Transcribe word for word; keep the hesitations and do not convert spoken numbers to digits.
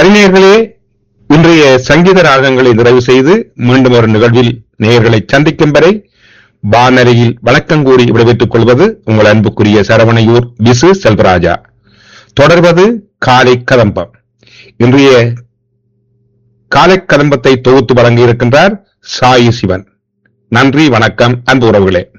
சரிநேயர்களே, இன்றைய சங்கீத ராகங்களை நிறைவு செய்து மீண்டும் ஒரு நிகழ்வில் நேயர்களை சந்திக்கும் வரை வானொலியில் வணக்கம் கூறி விடைபெற்றுக் கொள்வது உங்கள் அன்புக்குரிய சரவணையூர் விசு செல்வராஜா. தொடர்வது காலை கதம்பம். இன்றைய காலை கதம்பத்தை தொகுத்து வழங்கி இருக்கின்றார் சாயி சிவன். நன்றி, வணக்கம் அன்பு உறவுகளே.